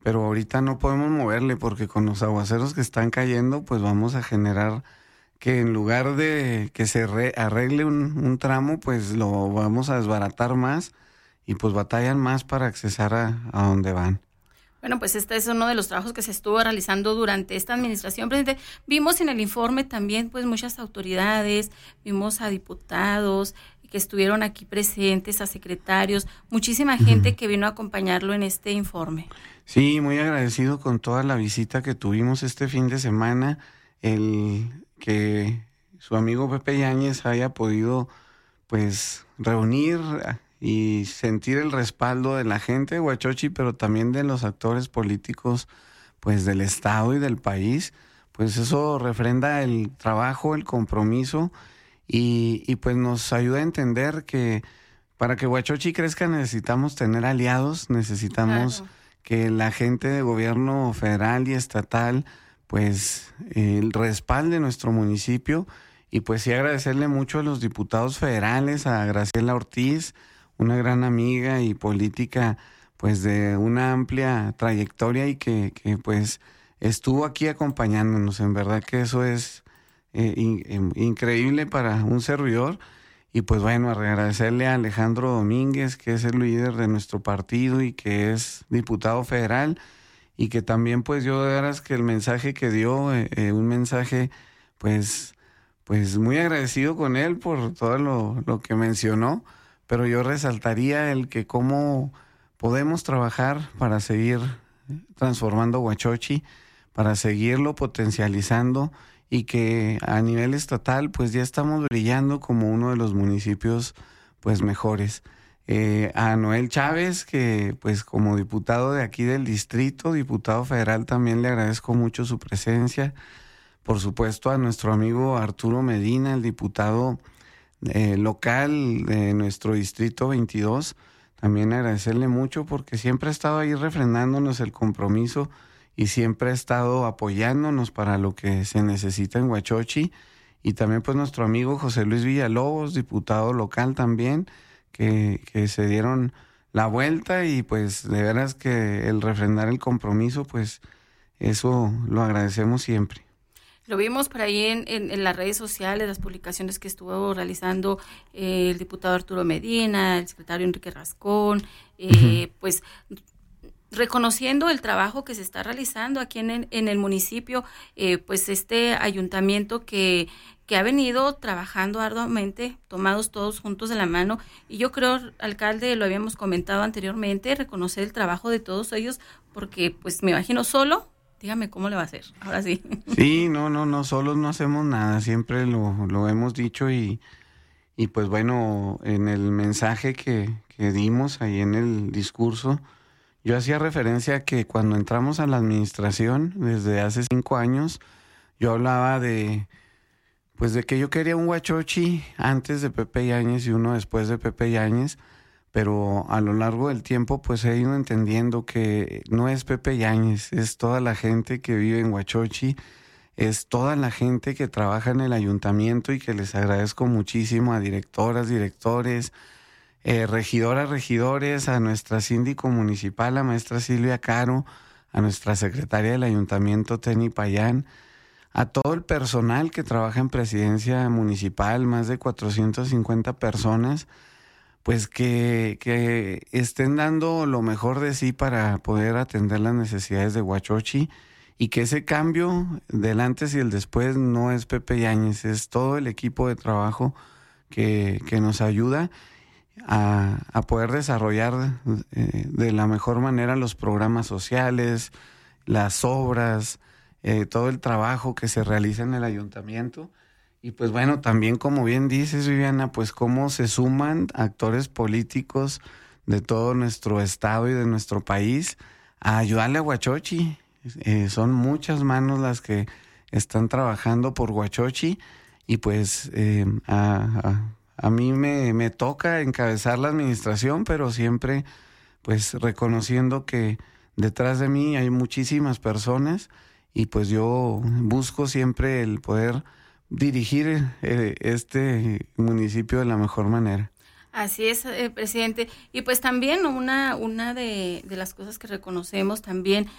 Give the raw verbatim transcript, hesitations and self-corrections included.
pero ahorita no podemos moverle porque con los aguaceros que están cayendo, pues vamos a generar que en lugar de que se re- arregle un, un tramo, pues lo vamos a desbaratar más y pues batallan más para accesar a, a donde van. Bueno, pues este es uno de los trabajos que se estuvo realizando durante esta administración, presidente. Vimos en el informe también pues muchas autoridades, vimos a diputados que estuvieron aquí presentes, a secretarios, muchísima gente Ujú. que vino a acompañarlo en este informe. Sí, muy agradecido con toda la visita que tuvimos este fin de semana, el que su amigo Pepe Yáñez haya podido pues reunir y sentir el respaldo de la gente de Huachochi, pero también de los actores políticos pues del estado y del país, pues eso refrenda el trabajo, el compromiso y, y pues nos ayuda a entender que para que Huachochi crezca necesitamos tener aliados, necesitamos Claro. que la gente de gobierno federal y estatal pues eh, respalde nuestro municipio y pues sí agradecerle mucho a los diputados federales, a Graciela Ortiz, una gran amiga y política pues de una amplia trayectoria y que, que pues estuvo aquí acompañándonos. En verdad que eso es eh, in- in- increíble para un servidor. Y pues bueno, agradecerle a Alejandro Domínguez, que es el líder de nuestro partido y que es diputado federal, y que también pues yo de veras que el mensaje que dio, eh, eh, un mensaje pues, pues muy agradecido con él por todo lo, lo que mencionó, pero yo resaltaría el que cómo podemos trabajar para seguir transformando Huachochi, para seguirlo potencializando y que a nivel estatal pues ya estamos brillando como uno de los municipios pues mejores. Eh, a Noel Chávez, que pues como diputado de aquí del distrito, diputado federal, también le agradezco mucho su presencia. Por supuesto a nuestro amigo Arturo Medina, el diputado eh, local de nuestro distrito veintidós, también agradecerle mucho porque siempre ha estado ahí refrendándonos el compromiso y siempre ha estado apoyándonos para lo que se necesita en Huachochi. Y también pues nuestro amigo José Luis Villalobos, diputado local también, que, que se dieron la vuelta y pues de veras que el refrendar el compromiso, pues eso lo agradecemos siempre. Lo vimos por ahí en, en, en las redes sociales, las publicaciones que estuvo realizando eh, el diputado Arturo Medina, el secretario Enrique Rascón, Ujú. eh, pues reconociendo el trabajo que se está realizando aquí en el, en el municipio, eh, pues este ayuntamiento que, que ha venido trabajando arduamente, tomados todos juntos de la mano, y yo creo, alcalde, lo habíamos comentado anteriormente, reconocer el trabajo de todos ellos, porque pues me imagino solo, dígame cómo le va a hacer, ahora sí. Sí, no, no, no, solos no hacemos nada, siempre lo, lo hemos dicho y, y pues bueno, en el mensaje que, que dimos ahí en el discurso, yo hacía referencia a que cuando entramos a la administración desde hace cinco años, yo hablaba de, pues de que yo quería un Huachochi antes de Pepe Yáñez y uno después de Pepe Yáñez, pero a lo largo del tiempo pues he ido entendiendo que no es Pepe Yáñez, es toda la gente que vive en Huachochi, es toda la gente que trabaja en el ayuntamiento y que les agradezco muchísimo a directoras, directores, eh, regidoras, regidores, a nuestra síndico municipal, la maestra Silvia Caro, a nuestra secretaria del ayuntamiento, Teni Payán, a todo el personal que trabaja en presidencia municipal, más de cuatrocientas cincuenta personas, pues que, que estén dando lo mejor de sí para poder atender las necesidades de Huachochi y que ese cambio del antes y el después no es Pepe Yáñez, es todo el equipo de trabajo que, que nos ayuda a, a poder desarrollar eh, de la mejor manera los programas sociales, las obras, eh, todo el trabajo que se realiza en el ayuntamiento. Y pues bueno, también como bien dices, Viviana, pues cómo se suman actores políticos de todo nuestro estado y de nuestro país a ayudarle a Huachochi. Eh, son muchas manos las que están trabajando por Huachochi y pues eh, a, a, a mí me, me toca encabezar la administración, pero siempre pues reconociendo que detrás de mí hay muchísimas personas y pues yo busco siempre el poder dirigir eh, este municipio de la mejor manera. Así es, eh, presidente. Y pues también una, una de, de las cosas que reconocemos también